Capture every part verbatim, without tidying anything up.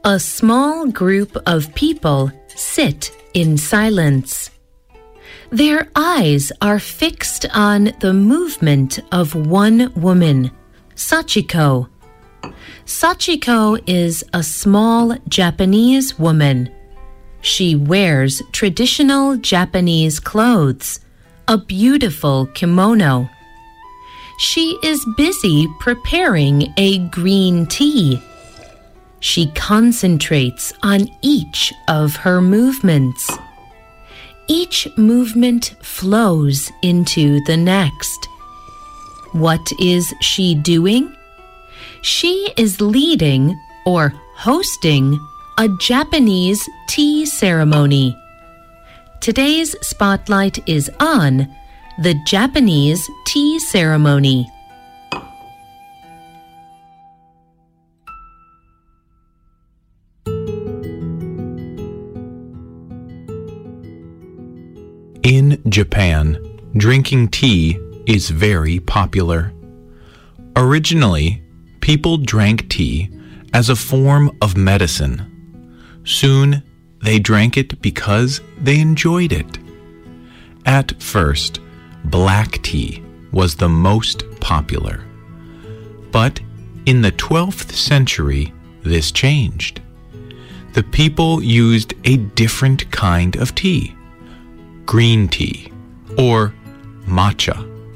A small group of people sit in silence. Their eyes are fixed on the movement of one woman, Sachiko. Sachiko is a small Japanese woman. She wears traditional Japanese clothes, a beautiful kimono. She is busy preparing a green tea. She concentrates on each of her movements. Each movement flows into the next. What is she doing? She is leading or hosting a Japanese tea ceremony. Today's spotlight is on the Japanese tea ceremony. In Japan, drinking tea is very popular. Originally, people drank tea as a form of medicine. Soon, they drank it because they enjoyed it. At first, black tea was the most popular. But in the twelfth century, this changed. The people used a different kind of tea. Green tea, or matcha.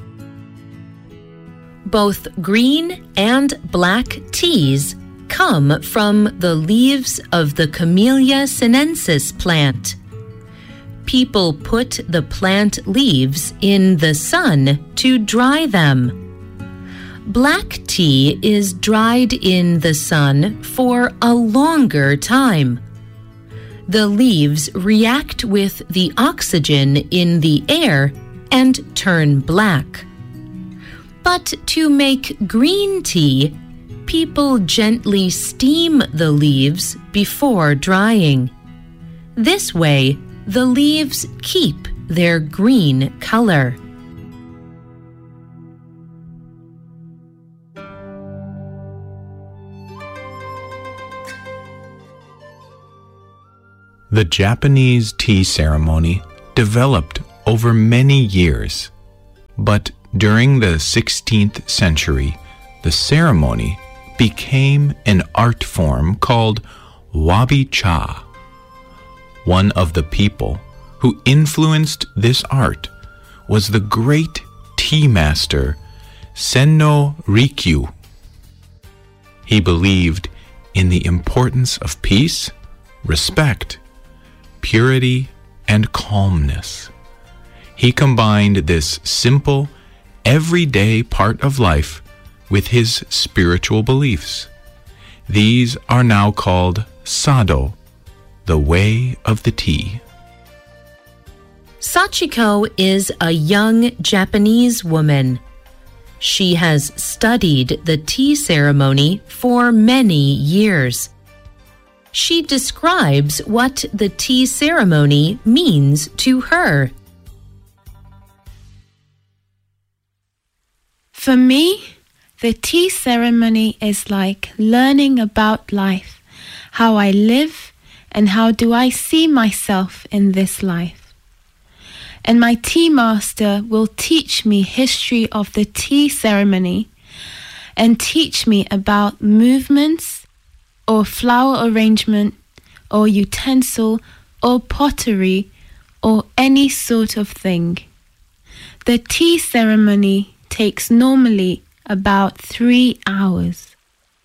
Both green and black teas come from the leaves of the Camellia sinensis plant. People put the plant leaves in the sun to dry them. Black tea is dried in the sun for a longer time. The leaves react with the oxygen in the air and turn black. But to make green tea, people gently steam the leaves before drying. This way, the leaves keep their green color. The Japanese tea ceremony developed over many years, but during the sixteenth century, the ceremony became an art form called wabi-cha. One of the people who influenced this art was the great tea master Senno Rikyu. He believed in the importance of peace, respect, purity, and calmness. He combined this simple, everyday part of life with his spiritual beliefs. These are now called Sado, the way of the tea. Sachiko is a young Japanese woman. She has studied the tea ceremony for many years. She describes what the tea ceremony means to her. For me, the tea ceremony is like learning about life, how I live, and how do I see myself in this life. And my tea master will teach me history of the tea ceremony and teach me about movements or flower arrangement or utensil or pottery or any sort of thing. The tea ceremony takes normally about three hours.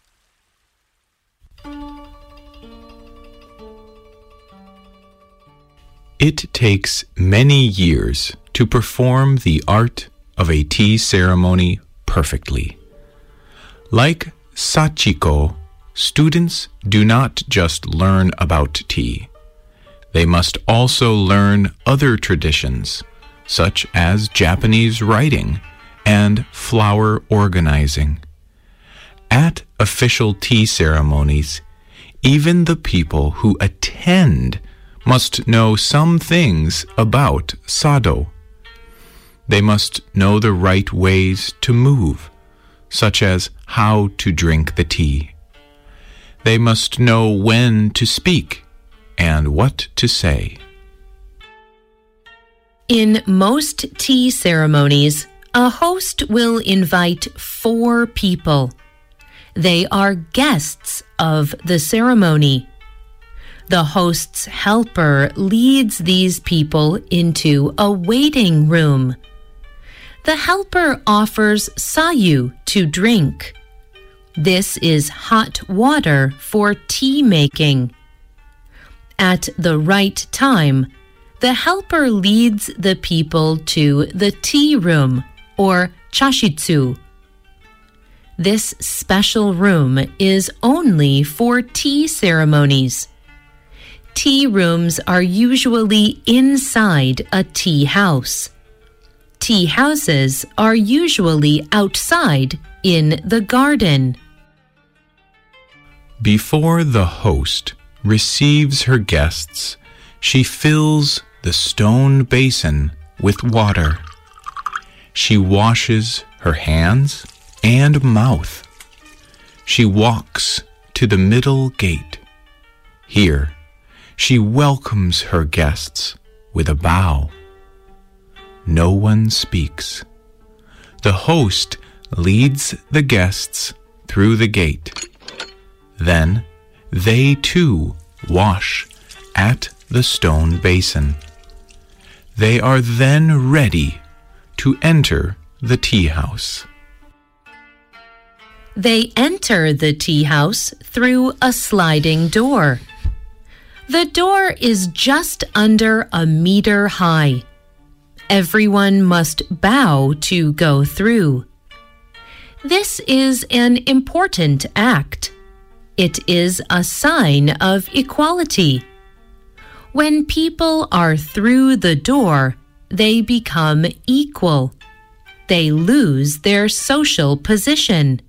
It takes many years to perform the art of a tea ceremony perfectly. Like Sachiko, students do not just learn about tea. They must also learn other traditions, such as Japanese writing and flower organizing. At official tea ceremonies, even the people who attend must know some things about Sado. They must know the right ways to move, such as how to drink the tea. They must know when to speak and what to say. In most tea ceremonies, a host will invite four people. They are guests of the ceremony. The host's helper leads these people into a waiting room. The helper offers sayu to drink. This is hot water for tea making. At the right time, the helper leads the people to the tea room, or chashitsu. This special room is only for tea ceremonies. Tea rooms are usually inside a tea house. Tea houses are usually outside in the garden. Before the host receives her guests, she fills the stone basin with water. She washes her hands and mouth. She walks to the middle gate. Here, she welcomes her guests with a bow. No one speaks. The host leads the guests through the gate. Then they too wash at the stone basin. They are then ready to enter the tea house. They enter the tea house through a sliding door. The door is just under a meter high. Everyone must bow to go through. This is an important act. It is a sign of equality. When people are through the door, they become equal. They lose their social position.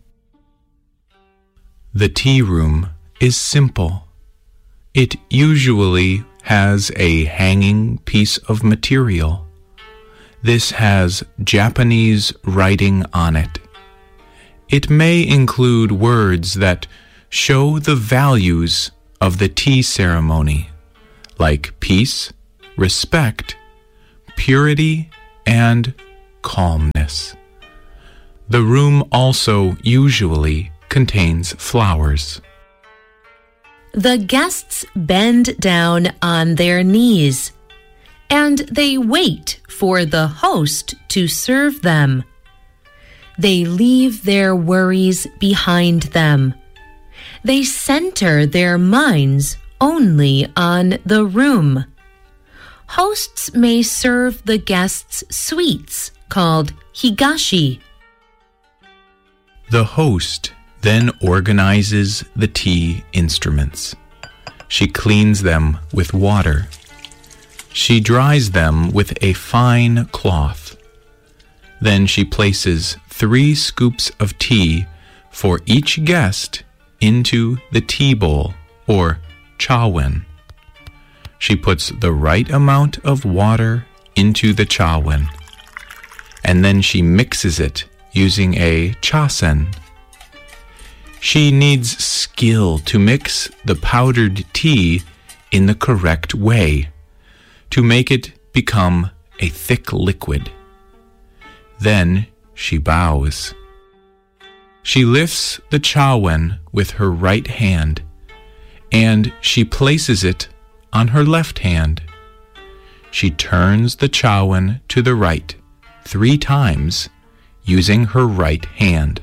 The tea room is simple. It usually has a hanging piece of material. This has Japanese writing on it. It may include words that show the values of the tea ceremony, like peace, respect, purity, and calmness. The room also usually contains flowers. The guests bend down on their knees, and they wait for the host to serve them. They leave their worries behind them. They center their minds only on the room. Hosts may serve the guests sweets called higashi. The host then organizes the tea instruments. She cleans them with water. She dries them with a fine cloth. Then she places three scoops of tea for each guest into the tea bowl, or chawan. She puts the right amount of water into the chawan, and then she mixes it using a chasen. She needs skill to mix the powdered tea in the correct way, to make it become a thick liquid. Then she bows. She lifts the chawan with her right hand, and she places it on her left hand. She turns the chawan to the right three times using her right hand.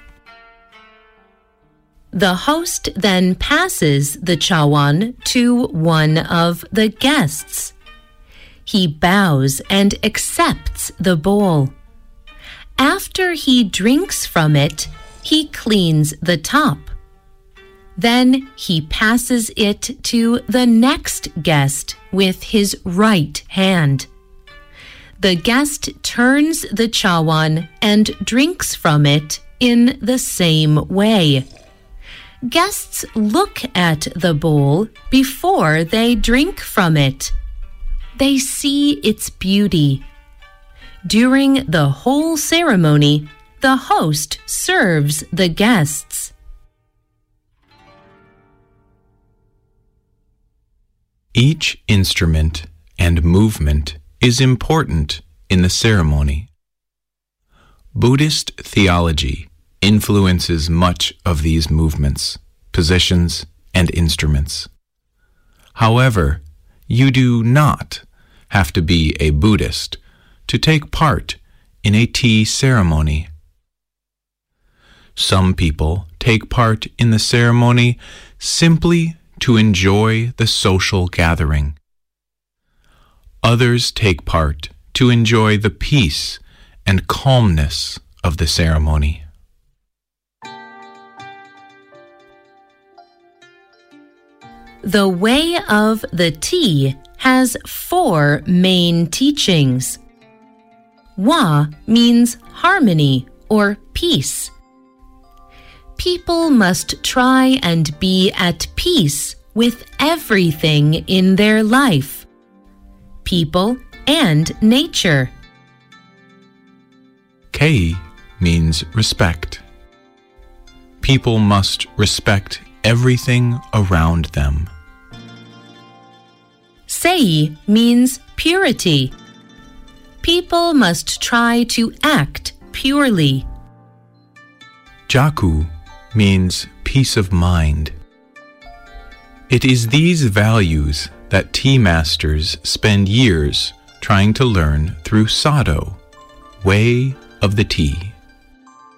The host then passes the chawan to one of the guests. He bows and accepts the bowl. After he drinks from it, he cleans the top. Then he passes it to the next guest with his right hand. The guest turns the chawan and drinks from it in the same way. Guests look at the bowl before they drink from it. They see its beauty. During the whole ceremony, the host serves the guests. Each instrument and movement is important in the ceremony. Buddhist theology influences much of these movements, positions, and instruments. However, you do not have to be a Buddhist to take part in a tea ceremony. Some people take part in the ceremony simply to enjoy the social gathering. Others take part to enjoy the peace and calmness of the ceremony. The Way of the Tea has four main teachings. Wa means harmony or peace. People must try and be at peace with everything in their life, people and nature. Kei means respect. People must respect everything around them. Sei means purity. People must try to act purely. Jaku means peace of mind. It is these values that tea masters spend years trying to learn through Sado, Way of the Tea.